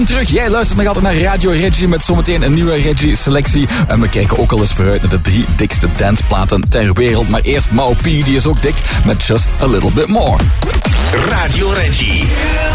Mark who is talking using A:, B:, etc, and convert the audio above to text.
A: Terug, jij luistert nog altijd naar Radio Reggie met zometeen een nieuwe Reggie-selectie. En we kijken ook al eens vooruit naar de 3 dikste danceplaten ter wereld. Maar eerst Mau P, die is ook dik met Just a Little Bit More.
B: Radio Reggie.